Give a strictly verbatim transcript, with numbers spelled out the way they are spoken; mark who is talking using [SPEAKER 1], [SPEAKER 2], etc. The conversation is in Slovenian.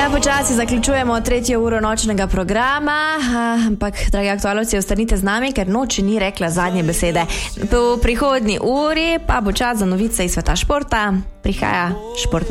[SPEAKER 1] Ja, počasi zaključujemo tretjo uro nočnega programa, ampak, dragi aktualovci, ostanite z nami, ker noč ni rekla zadnje besede. Po prihodnji uri pa bo čas za novice iz sveta športa. Prihaja športna